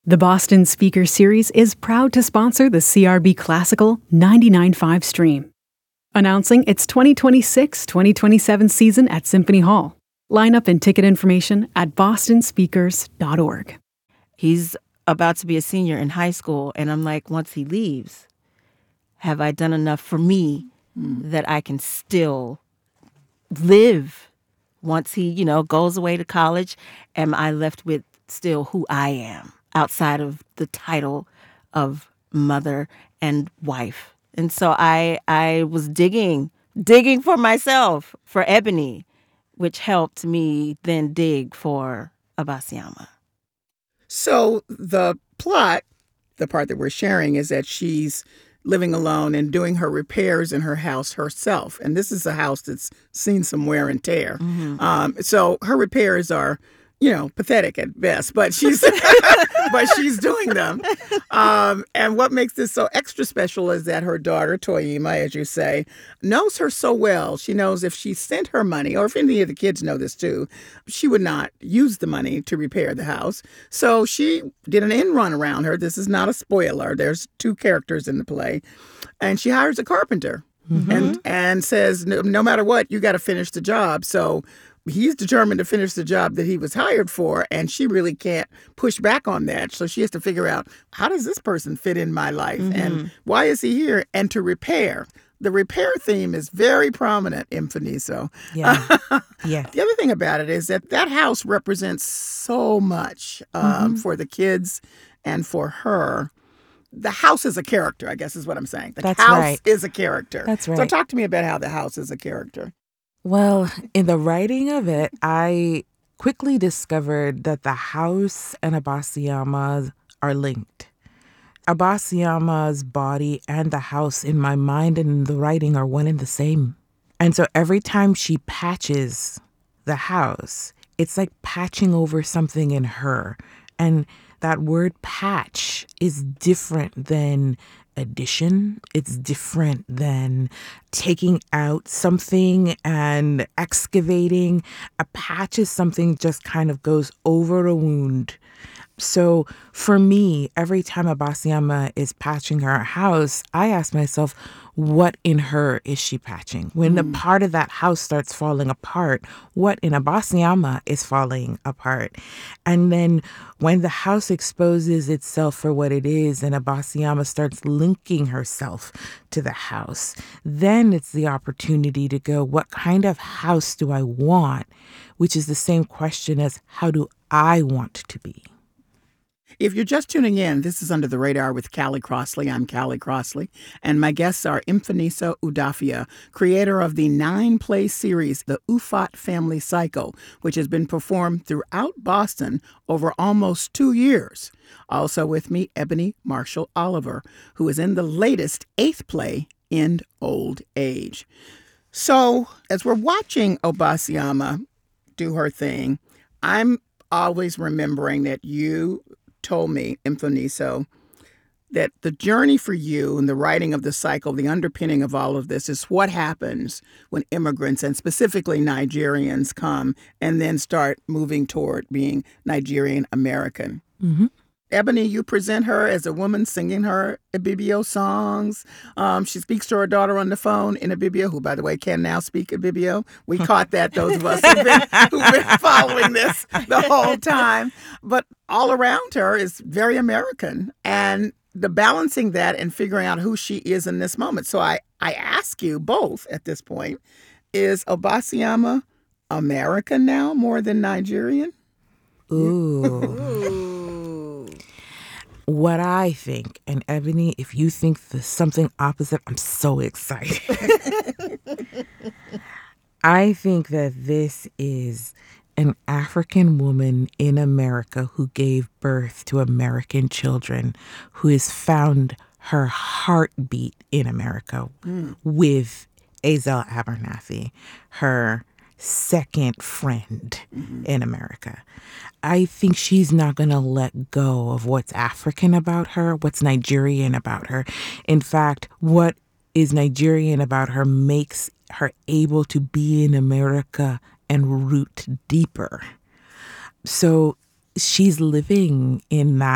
The Boston Speaker Series is proud to sponsor the CRB Classical 99.5 stream. Announcing its 2026-2027 season at Symphony Hall. Lineup and ticket information at bostonspeakers.org. He's about to be a senior in high school, and I'm like, once he leaves, have I done enough for me that I can still live once he, goes away to college? Am I left with still who I am outside of the title of mother and wife? And so I was digging for myself, for Ebony, which helped me then dig for Abasiama. So the plot, the part that we're sharing, is that she's living alone and doing her repairs in her house herself. And this is a house that's seen some wear and tear. Mm-hmm. So her repairs are, pathetic at best, but she's doing them. And what makes this so extra special is that her daughter, Toyima, as you say, knows her so well. She knows if she sent her money, or if any of the kids know this too, she would not use the money to repair the house. So she did an end run around her. This is not a spoiler. There's two characters in the play. And she hires a carpenter and says, no matter what, you got to finish the job. So he's determined to finish the job that he was hired for, and she really can't push back on that. So she has to figure out, how does this person fit in my life? And why is he here? And to repair. The repair theme is very prominent in Finiso. Yeah. Yeah. The other thing about it is that house represents so much for the kids and for her. The house is a character, I guess is what I'm saying. That's house right. is a character. That's right. So talk to me about how the house is a character. Well, in the writing of it, I quickly discovered that the house and Abasiama are linked. Abasiama's body and the house in my mind and in the writing are one and the same. And so every time she patches the house, it's like patching over something in her. And that word patch is different than addition. It's different than taking out something and excavating. A patch is something just kind of goes over a wound. So for me, every time Abasiama is patching her house, I ask myself, what in her is she patching? When the part of that house starts falling apart, what in Abasiama is falling apart? And then when the house exposes itself for what it is and Abasiama starts linking herself to the house, then it's the opportunity to go, what kind of house do I want? Which is the same question as, how do I want to be? If you're just tuning in, this is Under the Radar with Callie Crossley. I'm Callie Crossley, and my guests are Mfiniso Udofia, creator of the 9-play series, The Ufot Family Cycle, which has been performed throughout Boston over almost 2 years. Also with me, Ebony Marshall Oliver, who is in the latest 8th play, End Old Age. So, as we're watching Abasiama do her thing, I'm always remembering that you told me, Mfiniso, that the journey for you and the writing of the cycle, the underpinning of all of this is what happens when immigrants and specifically Nigerians come and then start moving toward being Nigerian American. Mm-hmm. Ebony, you present her as a woman singing her Ibibio songs. She speaks to her daughter on the phone in Ibibio, who, by the way, can now speak Ibibio. We caught that, those of us who've been following this the whole time. But all around her is very American. And the balancing that and figuring out who she is in this moment. So I ask you both at this point, is Abasiama American now more than Nigerian? Ooh. What I think, and Ebony, if you think there's something opposite, I'm so excited. I think that this is an African woman in America who gave birth to American children, who has found her heartbeat in America with Azel Abernathy, her second friend in America. I think she's not going to let go of what's African about her, what's Nigerian about her. In fact, what is Nigerian about her makes her able to be in America and root deeper. So she's living in that